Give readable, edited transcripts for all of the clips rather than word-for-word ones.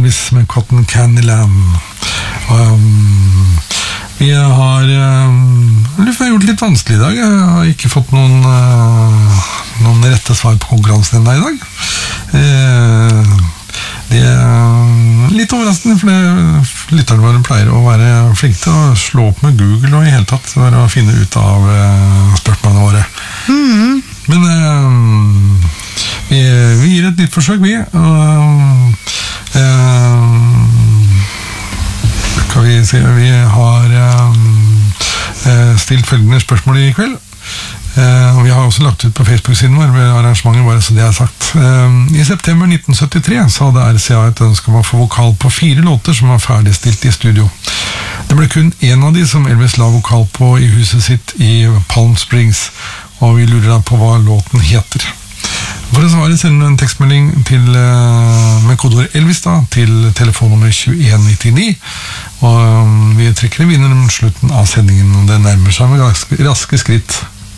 Elvis med Cotton Candy Lamb. Vi har gjort det litt vanskelig i dag. Jeg har ikke fått noen rette svar på konkurransen enda i dag. Det er litt overraskende, for lytterne våre pleier å være flinke til å slå opp med Google og i hele tatt for å finne ut av spørsmålene våre. Men vi gir et nytt forsøk, vi. Skal vi se, vi har stilt følgende spørsmål i kveld. Og vi har også lagt ut på Facebook-siden vår ved arrangementet, bare så det er sagt. I september 1973 så hadde RCA et ønske om å få vokal på 4 låter som var ferdigstilt i studio. Det ble kun en av de som Elvis la vokal på i huset sitt i Palm Springs, og vi lurer da på hva låten heter. For å svare sender en tekstmelding med kodeord Elvis da, til telefonnummer 2199, og vi trekker en vinner mot slutten av sendingen, og det nærmer seg med raske skritt.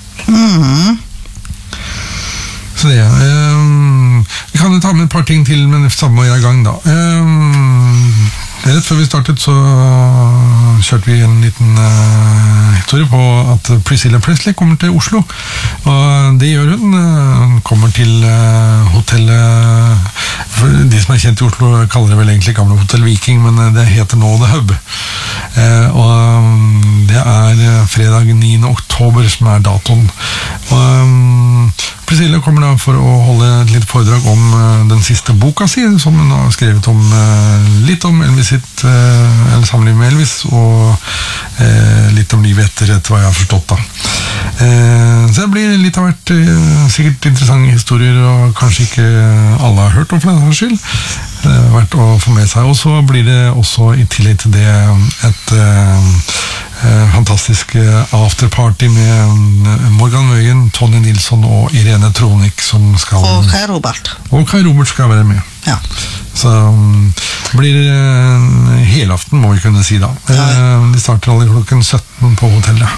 Så det vi kan jo ta med et par ting til, men samme i gang da. Rett før vi startet så kjørte vi en liten historie på at Priscilla Presley kommer til Oslo, og det gjør hun. Hun kommer til hotellet, for de som er kjent i Oslo kaller det vel egentlig gamle Hotel Viking, men det heter nå The Hub, og det er fredag 9. oktober som er datoen. Og Priscilla kommer da for å holde et litt foredrag om den siste boka si, som hun har skrevet om litt om Elvis sitt, eller samliv med Elvis, og litt om livet etter hva jeg har forstått da. Så det blir litt av hvert sikkert interessante historier, og kanskje ikke alle har hørt om for den skyld. Det er verdt å få med seg, og så blir det også i tillegg til det et fantastisk afterparty med Morgan Wøien, Tony Nilsson og Irene Tronik som skal... Og Kai Robert. Og Kai Robert skal være med. Ja. Så det blir helaften, må vi kunne si da. De starter alle klokken 17 på hotellet.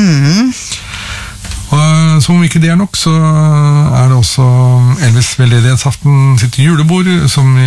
Og som om ikke det er nok, så er det også Elvis veldedighetsaften sitt julebord, som